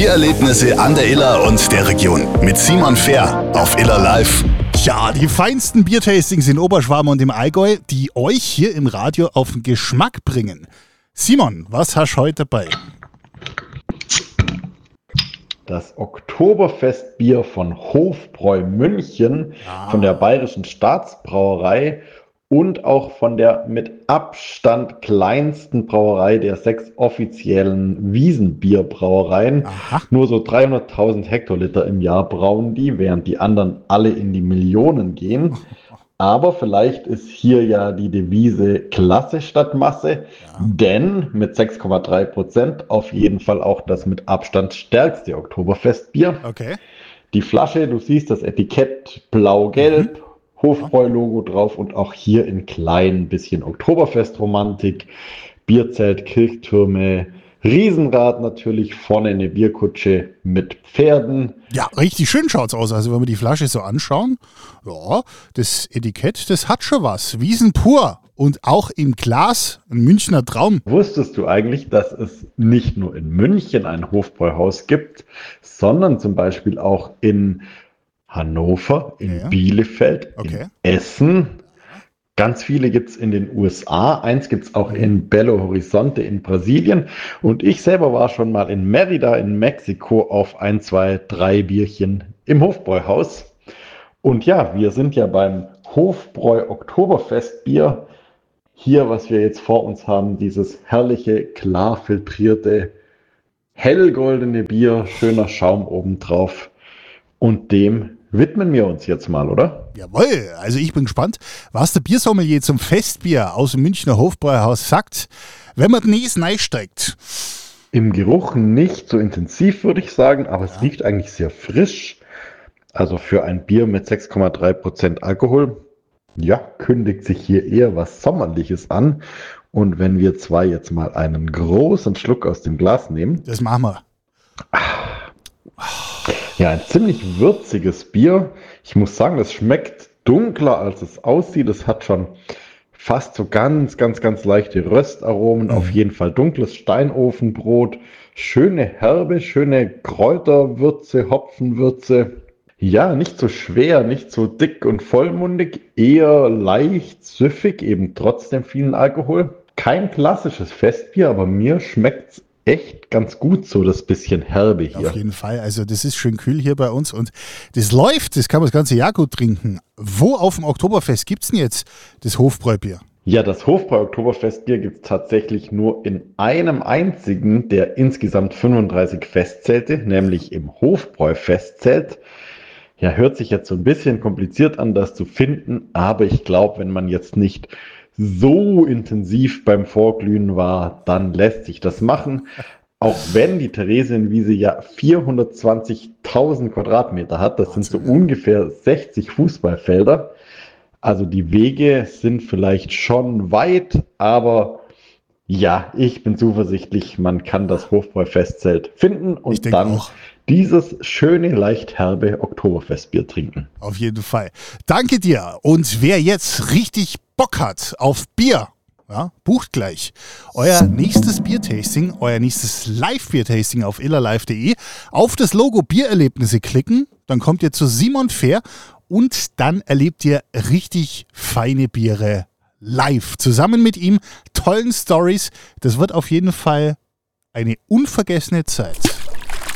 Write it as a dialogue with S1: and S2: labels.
S1: Biererlebnisse an der Iller und der Region mit Simon Fehr auf Iller Live.
S2: Ja, die feinsten Biertastings in Oberschwaben und im Allgäu, die euch hier im Radio auf den Geschmack bringen. Simon, was hast du heute dabei?
S3: Das Oktoberfestbier von Hofbräu München, von der Bayerischen Staatsbrauerei und auch von der mit Abstand kleinsten Brauerei der 6 offiziellen Wiesenbierbrauereien.
S2: Aha.
S3: Nur so 300.000 Hektoliter im Jahr brauen die, während die anderen alle in die Millionen gehen. Aber vielleicht ist hier ja die Devise Klasse statt Masse, denn mit 6,3% auf jeden Fall auch das mit Abstand stärkste Oktoberfestbier.
S2: Okay.
S3: Die Flasche, du siehst das Etikett blau-gelb, Hofbräu-Logo drauf und auch hier in klein ein bisschen Oktoberfestromantik, Bierzelt, Kirchtürme, Riesenrad natürlich, vorne eine Bierkutsche mit Pferden.
S2: Ja, richtig schön schaut's aus. Also wenn wir die Flasche so anschauen, ja, das Etikett, das hat schon was. Wiesen pur und auch im Glas ein Münchner Traum.
S3: Wusstest du eigentlich, dass es nicht nur in München ein Hofbräuhaus gibt, sondern zum Beispiel auch in Hannover, in Bielefeld, in Essen? Ganz viele gibt es in den USA, eins gibt es auch in Belo Horizonte in Brasilien und ich selber war schon mal in Mérida in Mexiko auf 1, 2, 3 Bierchen im Hofbräuhaus. Und ja, wir sind ja beim Hofbräu Oktoberfestbier. Hier, was wir jetzt vor uns haben, dieses herrliche, klar filtrierte, hellgoldene Bier, schöner Schaum obendrauf. Und dem widmen wir uns jetzt mal, oder?
S2: Jawohl, also ich bin gespannt, was der Biersommelier zum Festbier aus dem Münchner Hofbräuhaus sagt, wenn man den Näs reinsteckt.
S3: Im Geruch nicht so intensiv, würde ich sagen, aber es riecht eigentlich sehr frisch. Also für ein Bier mit 6,3% Alkohol, ja, kündigt sich hier eher was Sommerliches an. Und wenn wir zwei jetzt mal einen großen Schluck aus dem Glas nehmen.
S2: Das machen wir.
S3: Ja, ein ziemlich würziges Bier. Ich muss sagen, das schmeckt dunkler, als es aussieht. Es hat schon fast so ganz leichte Röstaromen. Auf jeden Fall dunkles Steinofenbrot. Schöne Herbe, schöne Kräuterwürze, Hopfenwürze. Ja, nicht so schwer, nicht so dick und vollmundig. Eher leicht süffig, eben trotz dem vielen Alkohol. Kein klassisches Festbier, aber mir schmeckt's echt ganz gut so, das bisschen herbe hier.
S2: Auf jeden Fall, also das ist schön kühl hier bei uns und das läuft, das kann man das ganze Jahr gut trinken. Wo auf dem Oktoberfest gibt es denn jetzt das Hofbräubier?
S3: Ja, das Hofbräu-Oktoberfestbier gibt es tatsächlich nur in einem einzigen der insgesamt 35 Festzelte, nämlich im Hofbräu-Festzelt. Ja, hört sich jetzt so ein bisschen kompliziert an, das zu finden, aber ich glaube, wenn man jetzt nicht so intensiv beim Vorglühen war, dann lässt sich das machen. Auch wenn die Theresienwiese ja 420.000 Quadratmeter hat, das sind so ungefähr 60 Fußballfelder. Also die Wege sind vielleicht schon weit, aber ja, ich bin zuversichtlich, man kann das Hofbräu-Festzelt finden und dann auch dieses schöne, leicht herbe Oktoberfestbier trinken.
S2: Auf jeden Fall. Danke dir. Und wer jetzt richtig Bock hat auf Bier, ja, bucht gleich euer nächstes Biertasting, euer nächstes Live-Biertasting auf illerlive.de. Auf das Logo Biererlebnisse klicken, dann kommt ihr zu Simon Fehr und dann erlebt ihr richtig feine Biere live. Zusammen mit ihm, tollen Stories. Das wird auf jeden Fall eine unvergessene Zeit.